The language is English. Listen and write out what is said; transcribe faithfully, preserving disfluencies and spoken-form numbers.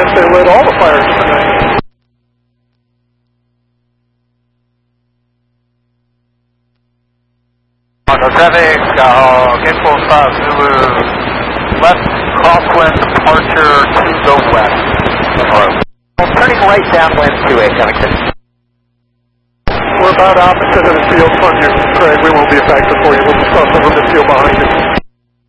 guess they lit all the fires tonight. Traffic, uh, Gainesville South Zulu, left crosswind departure to the west. Well, turning right downwind to a Covington. We're about opposite of the field from you, Craig. We won't be affected for you. We'll just cross over the field behind you.